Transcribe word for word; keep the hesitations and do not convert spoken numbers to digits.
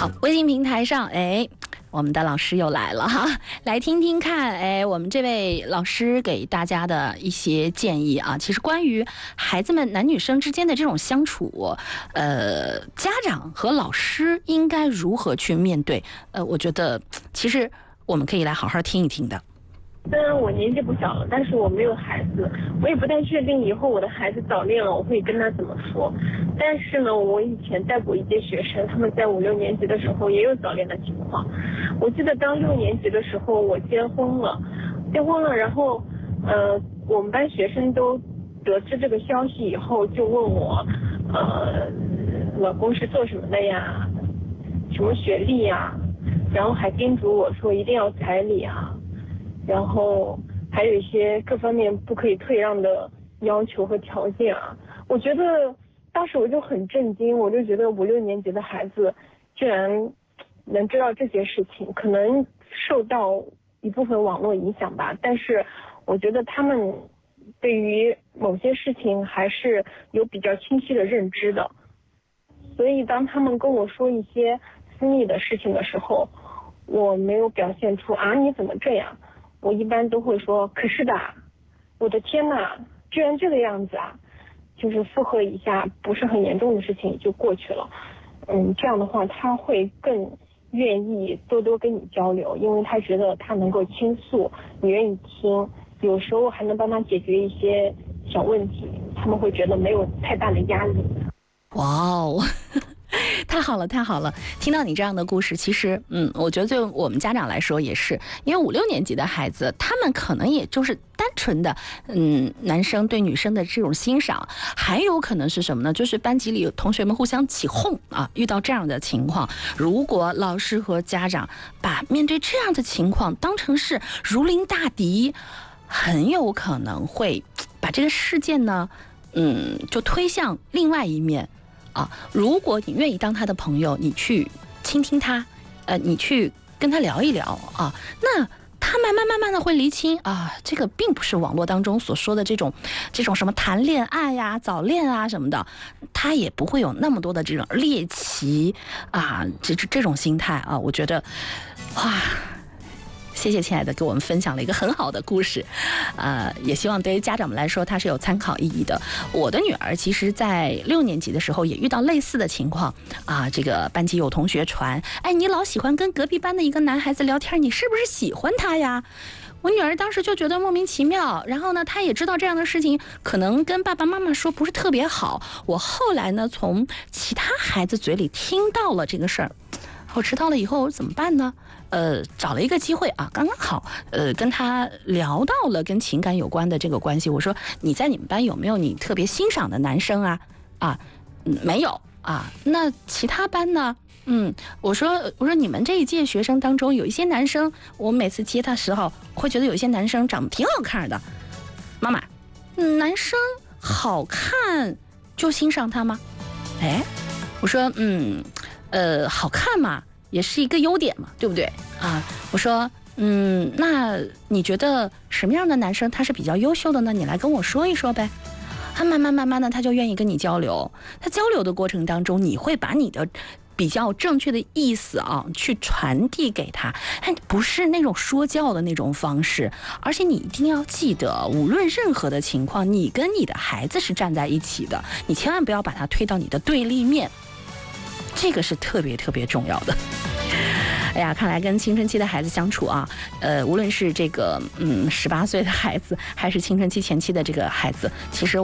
好，微信平台上，哎，我们的老师又来了哈，来听听看，哎，我们这位老师给大家的一些建议啊。其实关于孩子们男女生之间的这种相处，呃，家长和老师应该如何去面对？呃，我觉得其实我们可以来好好听一听的。 虽然我年纪不小了，但是我没有孩子，我也不太确定以后我的孩子早恋了我会跟他怎么说。但是呢，我以前带过一些学生，他们在五六年级的时候也有早恋的情况。我记得当六年级的时候我结婚了，结婚了，然后呃，我们班学生都得知这个消息以后就问我，呃，老公是做什么的呀，什么学历呀，然后还叮嘱我说一定要彩礼啊。然后还有一些各方面不可以退让的要求和条件啊，我觉得当时我就很震惊，我就觉得五六年级的孩子居然能知道这些事情，可能受到一部分网络影响吧，但是我觉得他们对于某些事情还是有比较清晰的认知的，所以当他们跟我说一些私密的事情的时候，我没有表现出啊你怎么这样，我一般都会说可是的，我的天哪，居然这个样子啊，就是附和一下，不是很严重的事情就过去了。嗯，这样的话他会更愿意多多跟你交流，因为他觉得他能够倾诉，你愿意听，有时候还能帮他解决一些小问题，他们会觉得没有太大的压力。 哇哦！太好了，太好了！听到你这样的故事，其实，嗯，我觉得对我们家长来说也是，因为五六年级的孩子，他们可能也就是单纯的，嗯，男生对女生的这种欣赏，还有可能是什么呢？就是班级里有同学们互相起哄啊，遇到这样的情况，如果老师和家长把面对这样的情况当成是如临大敌，很有可能会把这个事件呢，嗯，就推向另外一面。啊，如果你愿意当他的朋友，你去倾听他，呃，你去跟他聊一聊啊，那他慢慢慢慢的会厘清啊，这个并不是网络当中所说的这种这种什么谈恋爱呀、早恋啊什么的，他也不会有那么多的这种猎奇啊，这这种心态啊，我觉得，哇。谢谢亲爱的给我们分享了一个很好的故事，呃，也希望对于家长们来说它是有参考意义的。我的女儿其实在六年级的时候也遇到类似的情况啊，这个班级有同学传，哎，你老喜欢跟隔壁班的一个男孩子聊天，你是不是喜欢他呀？我女儿当时就觉得莫名其妙，然后呢，她也知道这样的事情可能跟爸爸妈妈说不是特别好。我后来呢，从其他孩子嘴里听到了这个事儿。我知道了以后怎么办呢？呃，找了一个机会啊，刚刚好，呃，跟他聊到了跟情感有关的这个关系。我说你在你们班有没有你特别欣赏的男生啊？啊，嗯、没有啊。那其他班呢？嗯，我说我说你们这一届学生当中有一些男生，我每次接他时候会觉得有一些男生长得挺好看的。妈妈，男生好看就欣赏他吗？哎，我说嗯。呃，好看嘛，也是一个优点嘛，对不对啊？我说，嗯，那你觉得什么样的男生他是比较优秀的呢？你来跟我说一说呗。他慢慢慢慢的，他就愿意跟你交流。他交流的过程当中，你会把你的比较正确的意思啊，去传递给他，不是那种说教的那种方式，而且你一定要记得，无论任何的情况，你跟你的孩子是站在一起的，你千万不要把他推到你的对立面。这个是特别特别重要的。哎呀，看来跟青春期的孩子相处啊，呃，无论是这个嗯十八岁的孩子，还是青春期前期的这个孩子，其实